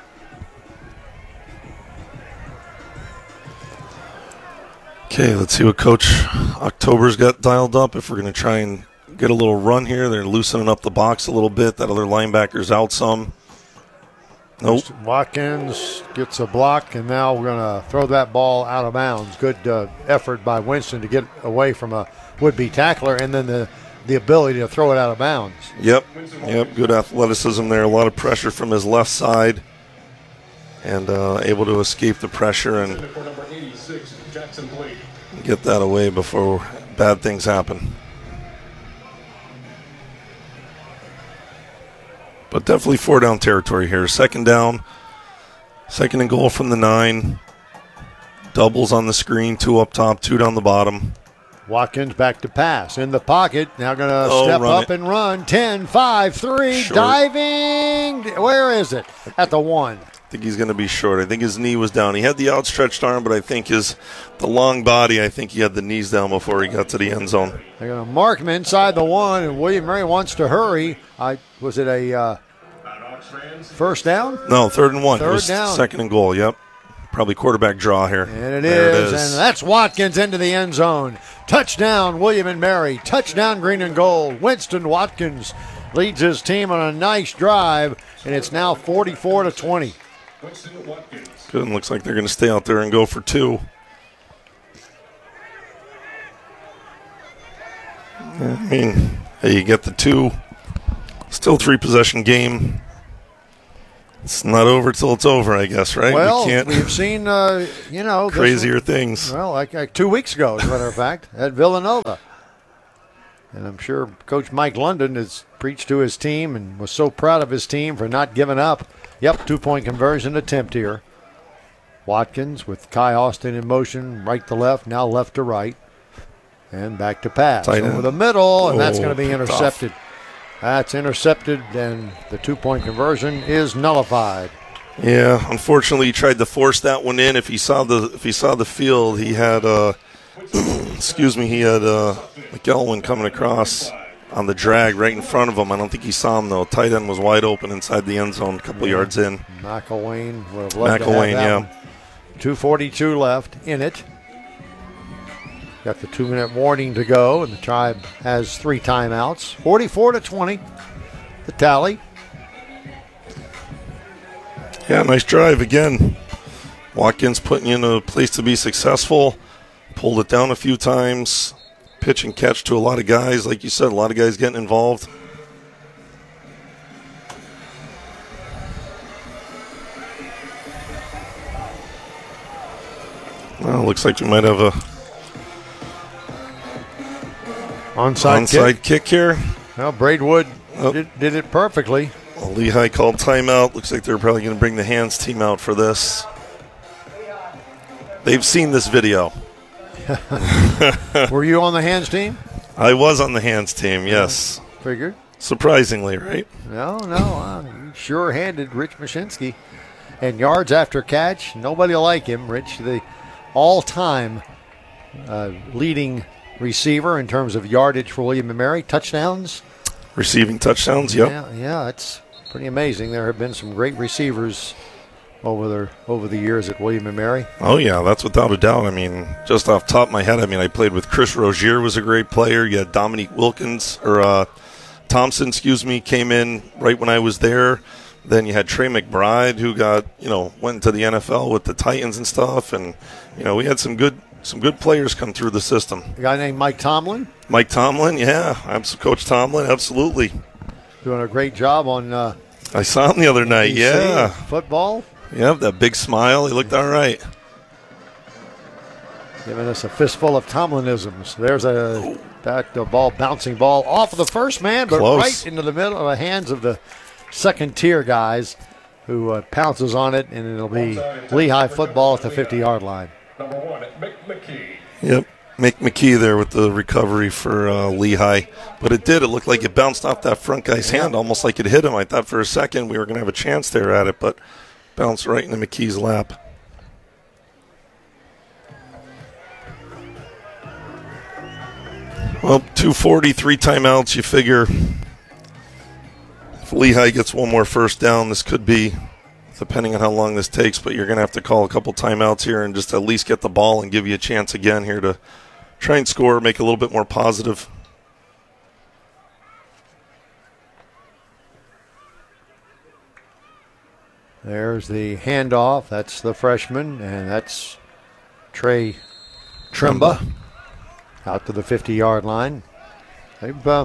Okay, let's see what Coach October's got dialed up. If we're going to try and get a little run here, they're loosening up the box a little bit. That other linebacker's out some. Nope. Watkins gets a block, and now we're going to throw that ball out of bounds. Good uh, effort by Winston to get away from a would-be tackler, and then the, the ability to throw it out of bounds. Yep, yep, good athleticism there. A lot of pressure from his left side, and uh, able to escape the pressure and get that away before bad things happen. But definitely four down territory here. Second down, second and goal from the nine. Doubles on the screen, two up top, two down the bottom. Watkins back to pass. In the pocket, now going to oh, step up it. and run. ten, five, three, Short. Diving. Where is it? At the one. I think he's going to be short. I think his knee was down. He had the outstretched arm, but I think his the long body, I think he had the knees down before he got to the end zone. They're going to mark him inside the one, and William Mary wants to hurry. I Was it a uh, first down? No, third and one. Third it was down. Second and goal, yep. Probably quarterback draw here. And it there is, it is. and that's Watkins into the end zone. Touchdown, William and Mary. Touchdown, green and gold. Winston Watkins leads his team on a nice drive, and it's now forty-four to twenty. Good. Looks like they're going to stay out there and go for two. I mean, hey, you get the two. Still three possession game. It's not over till it's over, I guess, right? Well, we can't we've seen, uh, you know. crazier this, things. Well, like, like two weeks ago, as a matter of fact, at Villanova. And I'm sure Coach Mike London has preached to his team and was so proud of his team for not giving up. Yep, two-point conversion attempt here. Watkins with Kai Austin in motion, right to left, now left to right. And back to pass Tight over end. the middle, and Oh, that's going to be picked intercepted. off. That's intercepted, and the two-point conversion is nullified. Yeah, unfortunately, he tried to force that one in. If he saw the if he saw the field, he had uh, excuse me, he had uh, McElwain coming across on the drag right in front of him. I don't think he saw him though. Tight end was wide open inside the end zone, a couple Yeah. yards in. McElwain would have loved McElwain, to have that yeah. one. two forty-two left in it. Got the two-minute warning to go, and the Tribe has three timeouts. forty-four to twenty, the tally. Yeah, nice drive again. Watkins putting you in a place to be successful. Pulled it down a few times. Pitch and catch to a lot of guys. Like you said, a lot of guys getting involved. Well, looks like we might have a Onside, onside kick. kick here. Well, Braidwood did, did it perfectly. Well, Lehigh called timeout. Looks like they're probably going to bring the hands team out for this. They've seen this video. Were you on the hands team? I was on the hands team, yes. Figured. Surprisingly, right? No, no. Uh, you sure-handed Rich Mashinsky. And yards after catch, nobody like him. Rich, the all-time uh, leading receiver in terms of yardage for William and Mary. Touchdowns. Receiving touchdowns, yep. Yeah, yeah, it's pretty amazing. There have been some great receivers over the over the years at William and Mary. Oh, yeah, that's without a doubt. I mean, just off the top of my head, I mean, I played with Chris Rozier, was a great player. You had Dominique Wilkins, or uh, Thompson, excuse me, came in right when I was there. Then you had Trey McBride, who got, you know, went into the N F L with the Titans and stuff. And, you know, we had some good some good players come through the system. A guy named Mike Tomlin. Mike Tomlin, yeah. I'm Coach Tomlin, absolutely. Doing a great job on uh, I saw him the other night, N B C yeah. Football. Yep, that big smile. He looked all right. Giving us a fistful of Tomlinisms. There's a that the ball bouncing ball off of the first man, but Close. right into the middle of the hands of the second tier guys, who uh, pounces on it, and it'll be Lehigh football at the fifty-yard line. Number one, Mick McKee. Yep, Mick McKee there with the recovery for uh, Lehigh. But it did. It looked like it bounced off that front guy's hand, almost like it hit him. I thought for a second we were going to have a chance there at it, but bounced right into McKee's lap. Well, two forty, three timeouts. You figure if Lehigh gets one more first down, this could be, depending on how long this takes, but you're going to have to call a couple timeouts here and just at least get the ball and give you a chance again here to try and score, make it a little bit more positive. There's the handoff. That's the freshman, and that's Trey Trimba out to the fifty-yard line. They've uh,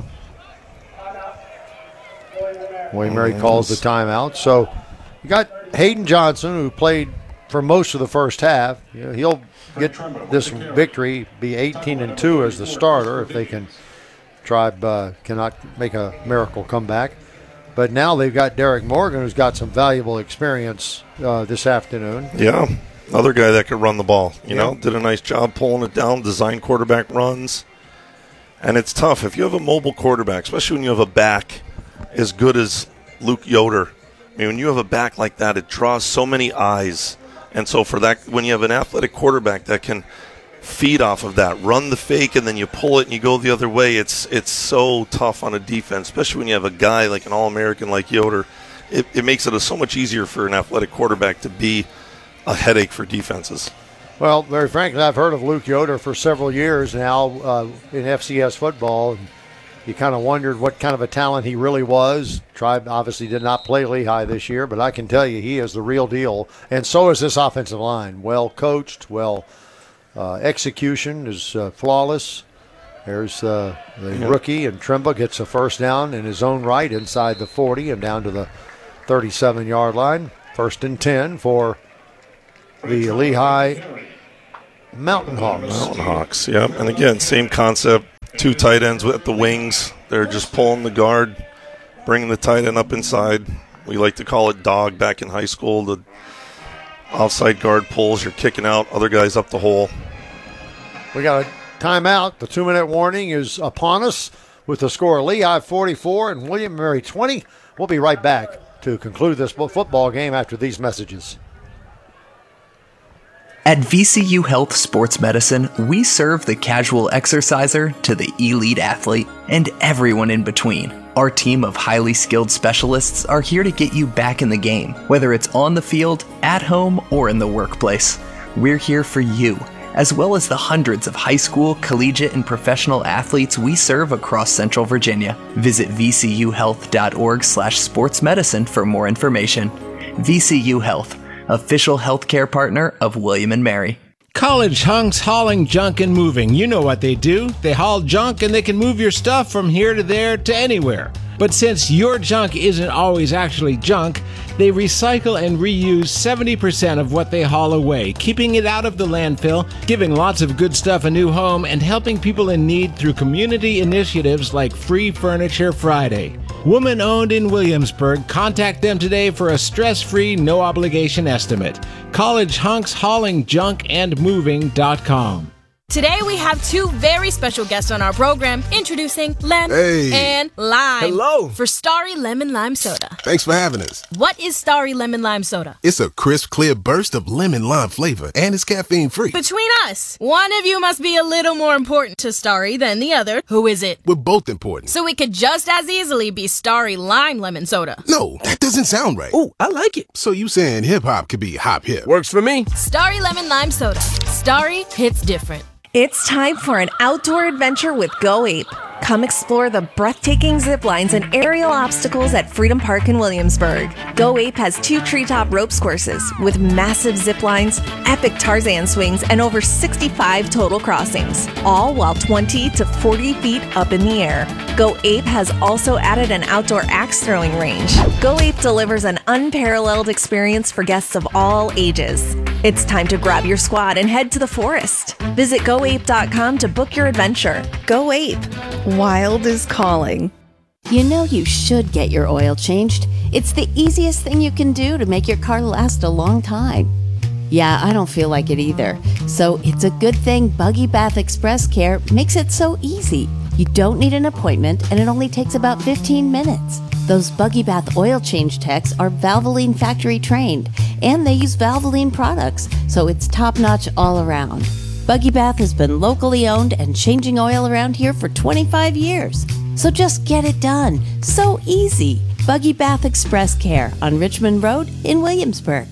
William Mary calls the timeout. So you got Hayden Johnson, who played for most of the first half. You know, he'll get this victory, be eighteen and two as the starter if they can. Tribe uh, cannot make a miracle comeback. But now they've got Derek Morgan, who's got some valuable experience uh, this afternoon. Yeah, another guy that could run the ball. You Yeah. know, did a nice job pulling it down, design quarterback runs. And it's tough. If you have a mobile quarterback, especially when you have a back as good as Luke Yoder, I mean, when you have a back like that, it draws so many eyes. And so for that, when you have an athletic quarterback that can feed off of that, run the fake, and then you pull it and you go the other way, it's it's so tough on a defense, especially when you have a guy like an All-American like Yoder. It, it makes it so much easier for an athletic quarterback to be a headache for defenses. Well, very frankly, I've heard of Luke Yoder for several years now uh, in F C S football. And you kind of wondered what kind of a talent he really was. Tribe obviously did not play Lehigh this year, but I can tell you he is the real deal. And so is this offensive line. Well coached, well uh, execution is uh, flawless. There's uh, the yeah. rookie, and Trimba gets a first down in his own right inside the forty and down to the thirty-seven-yard line. First and ten for the Lehigh Mountain Hawks. Mountain Hawks, yeah. And again, same concept. Two tight ends at the wings. They're just pulling the guard, bringing the tight end up inside. We like to call it dog back in high school. The offside guard pulls, you're kicking out, other guys up the hole. We got a timeout. The two-minute warning is upon us with the score Lehigh forty-four and William and Mary twenty. We'll be right back to conclude this football game after these messages. At V C U Health Sports Medicine, we serve the casual exerciser to the elite athlete and everyone in between. Our team of highly skilled specialists are here to get you back in the game, whether it's on the field, at home, or in the workplace. We're here for you, as well as the hundreds of high school, collegiate, and professional athletes we serve across Central Virginia. Visit v c u health dot org slash sports medicine for more information. V C U Health, official healthcare partner of William and Mary. College Hunks Hauling Junk and Moving. You know what they do. They haul junk and they can move your stuff from here to there to anywhere. But since your junk isn't always actually junk, they recycle and reuse seventy percent of what they haul away, keeping it out of the landfill, giving lots of good stuff a new home, and helping people in need through community initiatives like Free Furniture Friday. Woman-owned in Williamsburg, contact them today for a stress-free, no-obligation estimate. College Hunks Hauling Junk and Moving dot com. Today we have two very special guests on our program, introducing Lem Hey. and Lime. Hello. For Starry Lemon Lime Soda. Thanks for having us. What is Starry Lemon Lime Soda? It's a crisp, clear burst of lemon lime flavor, and it's caffeine-free. Between us, one of you must be a little more important to Starry than the other. Who is it? We're both important. So it could just as easily be Starry Lime Lemon Soda. No, that doesn't sound right. Oh, I like it. So you saying hip-hop could be hop-hip. Works for me. Starry Lemon Lime Soda. Starry hits different. It's time for an outdoor adventure with Go Ape. Come explore the breathtaking zip lines and aerial obstacles at Freedom Park in Williamsburg. Go Ape has two treetop ropes courses with massive zip lines, epic Tarzan swings, and over sixty-five total crossings, all while twenty to forty feet up in the air. Go Ape has also added an outdoor axe throwing range. Go Ape delivers an unparalleled experience for guests of all ages. It's time to grab your squad and head to the forest. Visit go ape dot com to book your adventure. Go Ape. Wild is calling. You know you should get your oil changed. It's the easiest thing you can do to make your car last a long time. Yeah, I don't feel like it either. So it's a good thing Buggy Bath Express Care makes it so easy. You don't need an appointment, and it only takes about fifteen minutes. Those Buggy Bath oil change techs are Valvoline factory trained, and they use Valvoline products, so it's top-notch all around. Buggy Bath has been locally owned and changing oil around here for twenty-five years. So just get it done. So easy. Buggy Bath Express Care on Richmond Road in Williamsburg.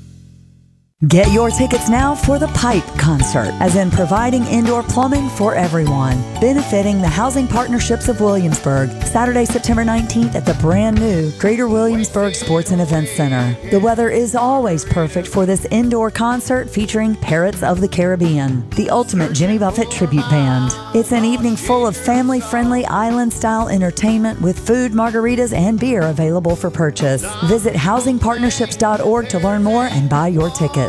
Get your tickets now for the Pipe Concert, as in providing indoor plumbing for everyone, benefiting the Housing Partnerships of Williamsburg, Saturday, September nineteenth at the brand new Greater Williamsburg Sports and Events Center. The weather is always perfect for this indoor concert featuring Parrots of the Caribbean, the ultimate Jimmy Buffett tribute band. It's an evening full of family-friendly island-style entertainment with food, margaritas, and beer available for purchase. Visit housing partnerships dot org to learn more and buy your tickets.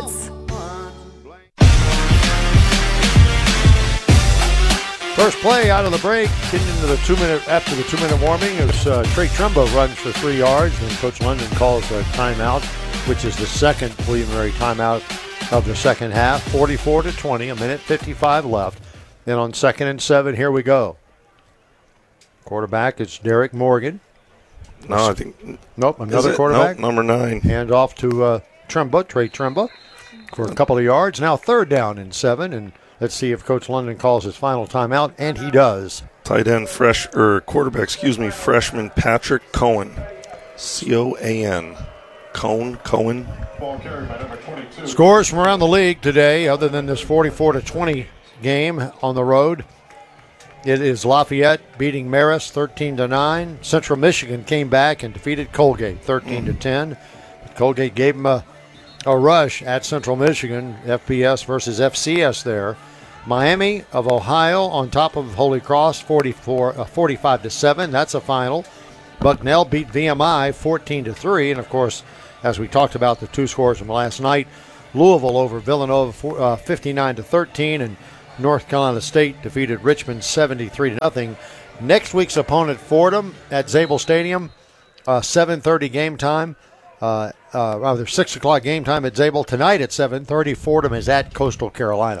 First play out of the break, getting into the two-minute, after the two-minute warming, is uh, Trey Trumbo runs for three yards, and Coach London calls a timeout, which is the second William and Mary timeout of the second half. forty-four to twenty, a minute fifty-five left. Then on second and seven, here we go. Quarterback is Derek Morgan. No, I think... Nope, another quarterback. Nope, number nine. Hand off to uh, Trumba, Trey Trumba, for a couple of yards. Now third down and seven, and let's see if Coach London calls his final timeout, and he does. Tight end, fresh, or quarterback, excuse me, freshman Patrick Cohen, C O A N. Cohen, Cohen. Ball carried by number twenty-two. Scores from around the league today, other than this forty-four to twenty game on the road. It is Lafayette beating Marist thirteen to nine. Central Michigan came back and defeated Colgate thirteen to ten. Colgate gave them a, a rush at Central Michigan, F B S versus F C S there. Miami of Ohio on top of Holy Cross forty-four, uh, forty-five to seven. That's a final. Bucknell beat V M I fourteen to three. And, of course, as we talked about the two scores from last night, Louisville over Villanova uh, fifty-nine to thirteen, and North Carolina State defeated Richmond seventy-three to nothing. Next week's opponent, Fordham, at Zabel Stadium, uh, seven thirty game time. Uh, uh, rather, six o'clock game time at Zabel. Tonight at seven thirty, Fordham is at Coastal Carolina.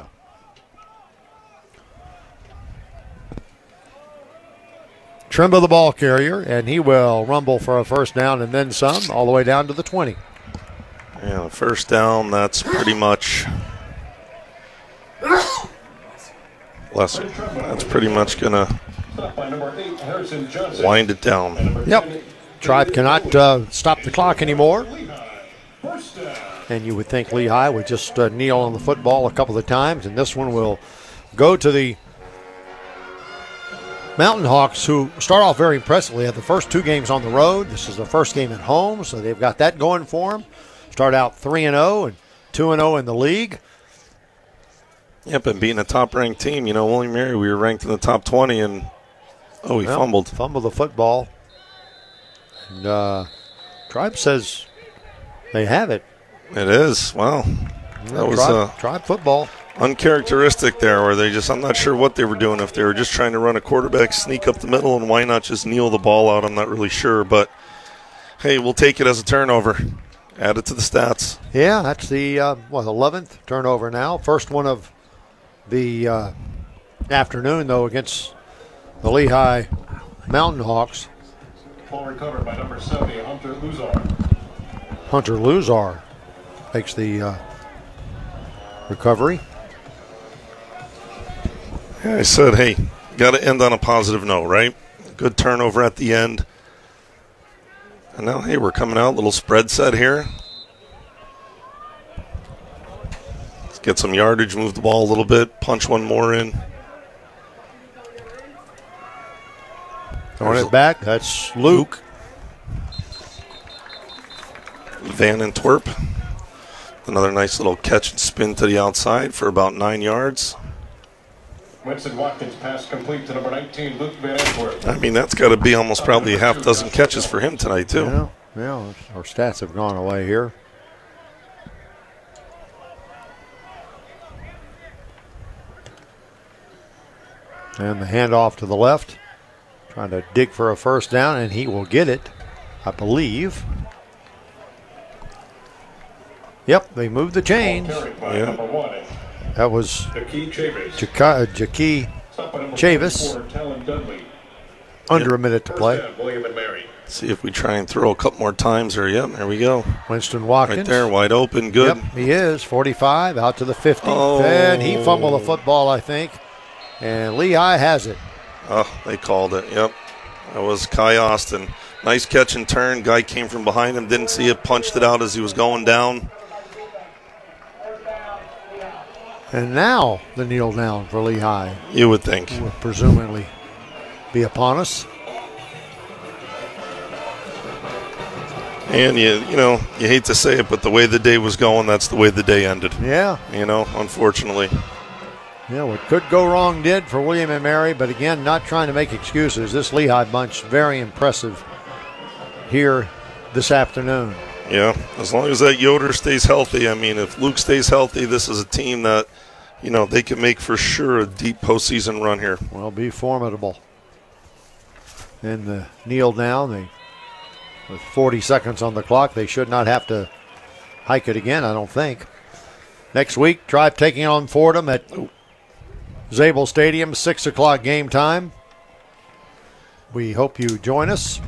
Trimble the ball carrier, and he will rumble for a first down and then some, all the way down to the twenty. Yeah, first down, that's pretty much... Bless you. That's pretty much going to wind it down. Yep. Tribe cannot uh, stop the clock anymore. And you would think Lehigh would just uh, kneel on the football a couple of times, and this one will go to the Mountain Hawks, who start off very impressively. Have the first two games on the road. This is the first game at home, so they've got that going for them. Start out three and oh and two and oh in the league. Yep, and being a top-ranked team, you know, William Mary, we were ranked in the top twenty, and oh, he well, fumbled. Fumbled the football. And uh, Tribe says they have it. It is. Wow. Yeah, that was tribe, uh, tribe football. Uncharacteristic there, where they just, I'm not sure what they were doing, if they were just trying to run a quarterback sneak up the middle, and why not just kneel the ball out, I'm not really sure, but hey, we'll take it as a turnover. Add it to the stats. Yeah, that's the, uh, what, eleventh turnover now. First one of the uh, afternoon, though, against the Lehigh Mountain Hawks. Ball recovered by number seventy, Hunter Luzar. Hunter Luzar makes the uh, recovery. Yeah, I said, hey, got to end on a positive note, right? Good turnover at the end. And now, hey, we're coming out, little spread set here. Let's get some yardage, move the ball a little bit, punch one more in. Throwing it back, that's Luke. Van Antwerp. Another nice little catch and spin to the outside for about nine yards. Winston Watkins pass complete to number nineteen, Luke Van Antwerp. I mean, that's got to be almost probably a half dozen catches for him tonight, too. Yeah, yeah, our stats have gone away here. And the handoff to the left. Trying to dig for a first down, and he will get it, I believe. Yep, they moved the chains. Yeah. That was Jackie Chavis. Jaka- Jackie Chavis. Under a minute to play. William and Mary. See if we try and throw a couple more times here. Yep, there we go. Winston Watkins. Right there, wide open, good. Yep, he is. forty-five, out to the fifty. Oh. And he fumbled the football, I think. And Lehigh has it. Oh, they called it, yep. That was Kai Austin. Nice catch and turn. Guy came from behind him, didn't see it, punched it out as he was going down. And now the kneel down for Lehigh. You would think. Will presumably be upon us. And you, you know, you hate to say it, but the way the day was going, that's the way the day ended. Yeah. You know, unfortunately. Yeah, what could go wrong did for William and Mary, but again, not trying to make excuses. This Lehigh bunch, very impressive here this afternoon. Yeah, as long as that Yoder stays healthy. I mean, if Luke stays healthy, this is a team that, you know, they can make for sure a deep postseason run here. Will be formidable. And the kneel down, they, with forty seconds on the clock, they should not have to hike it again, I don't think. Next week, Tribe taking on Fordham at Zabel Stadium, six o'clock game time. We hope you join us.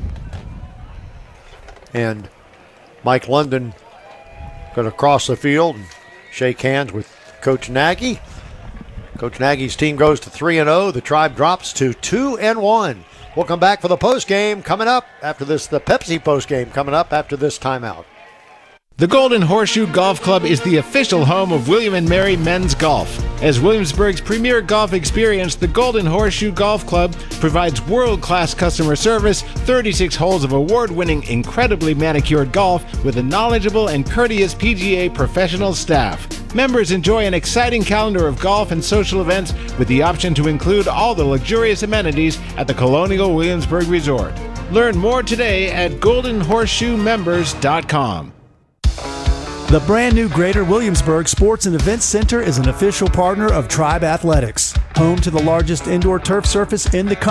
And Mike London going to cross the field and shake hands with Coach Nagy. Coach Nagy's team goes to three and oh. The Tribe drops to two and one. We'll come back for the post game coming up after this, the Pepsi post game coming up after this timeout. The Golden Horseshoe Golf Club is the official home of William and Mary Men's Golf. As Williamsburg's premier golf experience, the Golden Horseshoe Golf Club provides world-class customer service, thirty-six holes of award-winning, incredibly manicured golf with a knowledgeable and courteous P G A professional staff. Members enjoy an exciting calendar of golf and social events with the option to include all the luxurious amenities at the Colonial Williamsburg Resort. Learn more today at golden horseshoe members dot com. The brand new Greater Williamsburg Sports and Events Center is an official partner of Tribe Athletics, home to the largest indoor turf surface in the country.